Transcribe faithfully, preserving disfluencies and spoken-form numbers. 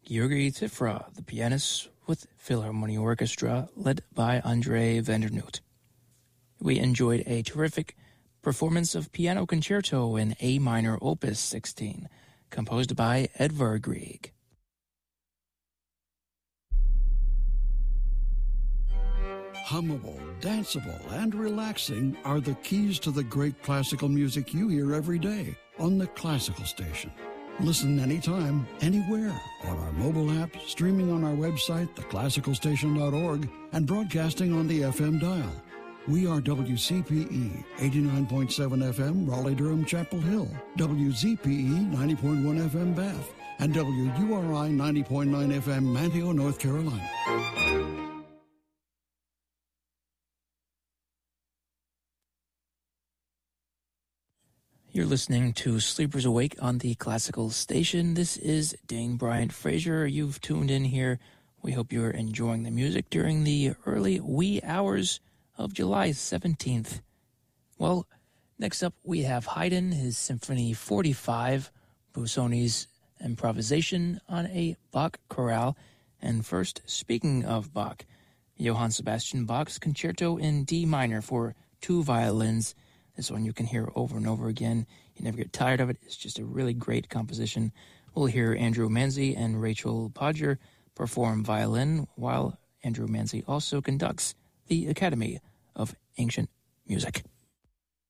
Georgi Tifra, the pianist with Philharmonia Orchestra, led by André Vandernoot. We enjoyed a terrific performance of Piano Concerto in A minor opus sixteen, composed by Edvard Grieg. Hummable, danceable, and relaxing are the keys to the great classical music you hear every day on the Classical Station. Listen anytime, anywhere, on our mobile app, streaming on our website, the classical station dot org, and broadcasting on the F M dial. We are W C P E, eighty-nine point seven F M, Raleigh-Durham, Chapel Hill, W Z P E, ninety point one F M, Bath, and W U R I, ninety point nine F M, Manteo, North Carolina. You're listening to Sleepers Awake on the Classical Station. This is Dane Bryant Fraser. You've tuned in here. We hope you're enjoying the music during the early wee hours of July seventeenth. Well, next up we have Haydn, his Symphony forty-five, Busoni's improvisation on a Bach chorale. And first, speaking of Bach, Johann Sebastian Bach's Concerto in D minor for two violins. This one you can hear over and over again. You never get tired of it. It's just a really great composition. We'll hear Andrew Manzi and Rachel Podger perform violin, while Andrew Manzi also conducts the Academy of Ancient Music.